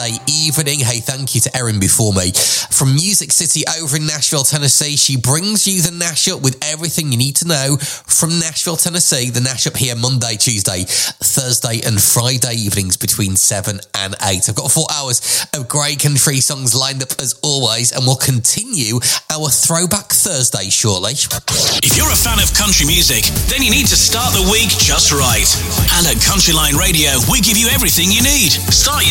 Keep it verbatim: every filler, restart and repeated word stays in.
Thursday evening. Hey, thank you to Erin before me. From Music City over in Nashville, Tennessee, she brings you the Nash-Up with everything you need to know from Nashville, Tennessee. The Nash-Up here Monday, Tuesday, Thursday and Friday evenings between seven and eight. I've got four hours of great country songs lined up as always, and we'll continue our Throwback Thursday shortly. If you're a fan of country music, then you need to start the week just right. And at Countryline Radio, we give you everything you need. Start your